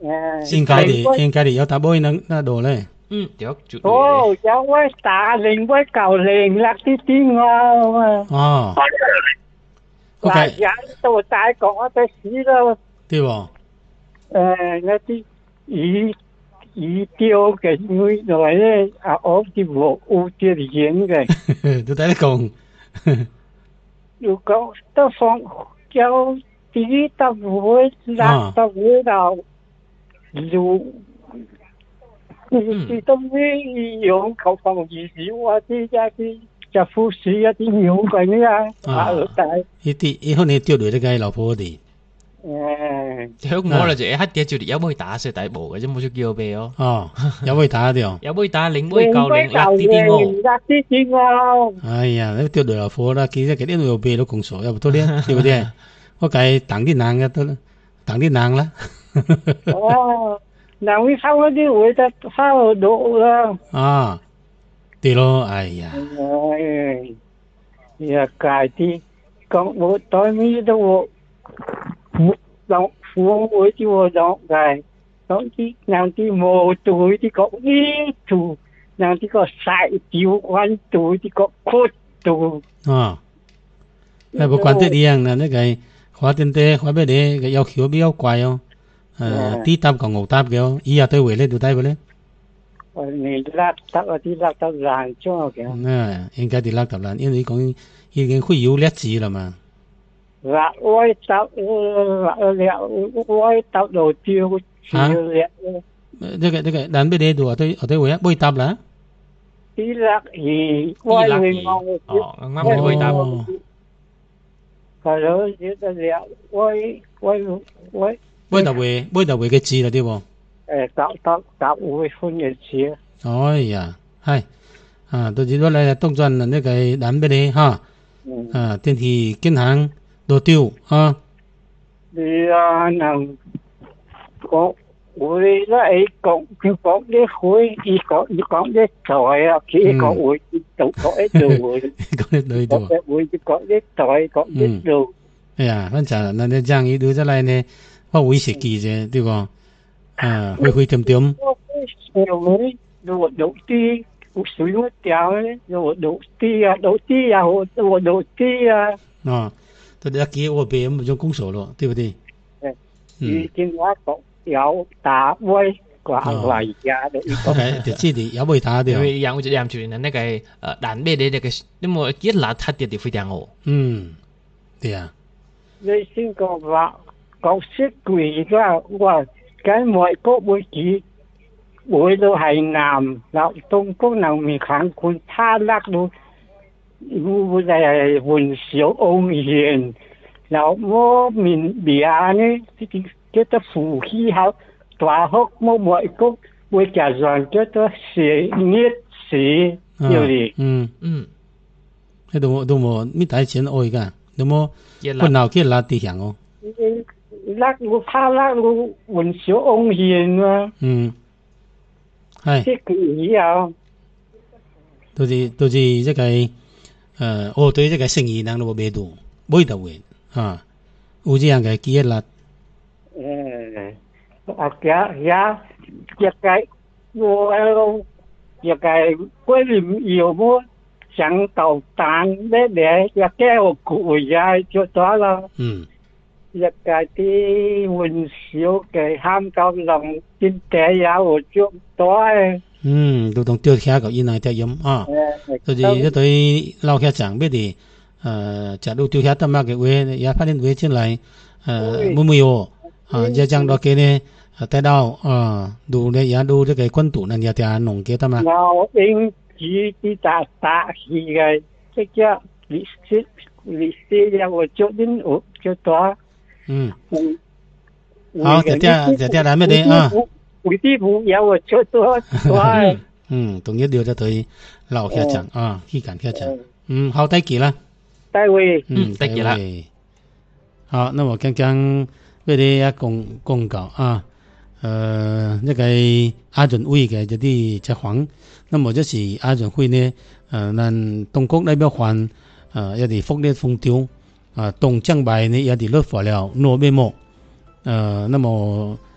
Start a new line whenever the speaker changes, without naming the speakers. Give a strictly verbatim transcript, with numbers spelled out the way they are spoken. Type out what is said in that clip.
應該啲應該啲有打杯那那度咧。
嗯，對，จุด
โอ้有位打零位舊零啦啲啲我啊。
哦。
嗱，人到大國我哋死咯。
對喎。
誒，嗰啲魚魚釣嘅魚來咧，啊，我啲冇有啲嘢嘅。
都睇你講。
如果都放有啲都會辣都會到如。啲都會用球房二少啊啲一啲就富士一啲用嘅呢啊，但係
呢啲以後你釣嚟啲嘅老婆哋，
誒，
香港啦就一啲就有冇打死大部嘅啫，冇出叫俾哦。
哦，有冇打掉？
有冇打零杯夠零辣啲啲我，
辣啲啲我。
哎呀，你釣嚟老婆啦，其實佢啲又俾到公數，又唔多啲，對唔對？我計等啲冷嘅得啦，等啲冷啦。
哦。嗱，會收嗰啲會得收到啦。
啊，對咯，哎呀。
唉，又介啲講我對面都我落苦會啲我落嘅，講啲讓啲冇對啲個呢度，讓啲個細條彎對啲個闊度。
啊，係不管得點樣啦，那個花店的花咩的個要求比較貴哦。誒，啲搭個牛搭嘅，依日對圍咧，到底嘅咧？
誒，你拉搭嗰啲拉搭爛咗嘅。
嗯，應該啲拉搭爛，因為講已經會有劣質啦嘛。
拉歪搭，拉拉歪搭到掉掉咧。
呢個呢個難俾你度啊？對，我對圍啊，背搭啦。
啲拉兒歪嚟我。
哦，啱啱背搭。
係咯，有得了歪歪歪。
每度會每度會嘅字啦啲喎，
誒搭搭搭會歡嘅字
啊！哎呀，係啊，到時都嚟動作呢個難俾你嚇，啊天氣經行多丟啊！
你啊能講會咧講佢講啲會，佢講佢講啲台啊，佢講會做講一做會，
講一對度，
會講啲台講一做。
哎呀，反正那你這樣一路出來呢。我會食記啫，對個，啊，會會點點。
有冇落落啲水嗰條咧？落落啲啊，落啲啊，落落啲啊。
哦，到底一幾我俾咁就公數咯，對唔對？
誒，以前我講有打威掛嚟呀，
我係就知啲有冇打掉。
因為養就養住那個誒難咩的那個，那麼一辣它掉就會掉我。
嗯，對啊。
你先講話。講識貴啦，哇！咁外國會幾會都係南，嗱東東南面看管他甩到，會係換小澳元，然後我面面呢啲叫做富氣候，大學我外國會加上叫做寫熱寫，要嚟。
嗯嗯，喺度都冇咩大錢愛㗎，都冇不鬧佢拉地響哦。
拉我怕拉我換小翁元啊！
嗯，係。
即係以後，
都是都是即係誒，我對即係生意人都冇到，冇到嘅嚇，有這樣嘅記憶啦。
誒，啊呀呀，一個我一個歸零有冇想到單咧咧，一個我攰呀就多啦。嗯。一個啲換少嘅喊到lòng trên trẻ giáo trước đó
ừ tôi đồng tiêu khá có ý này theo giống à tôi chỉ cho tôi lau khá chẳng biết thì chả đâu tiêu khá tâm mà cái quê giá phát đến quê trên lại mua mùi à giá chẳng đó cái này tay đau à đủ để giá đủ cho cái quân tủ này nhà thì nồng kia tâm mà
nào anh chỉ đi tạ tạ thì cái cái kia lịch sử lịch sử giáo trước đến ở chỗ đó
嗯，好，姐姐姐姐嚟咩啲啊？
會啲朋友啊出多多。
嗯，同一條就對留下場啊，期間下場。嗯，好，再見啦。
再會。
嗯，再見啦。好，那我剛剛為你一公公告啊，呃，一個亞運會嘅一啲情況，那麼就是亞運會呢，呃，咱東國代表團呃一啲福利風調。啊，東獎牌呢有啲落貨了，攞咩冇？呃，那麼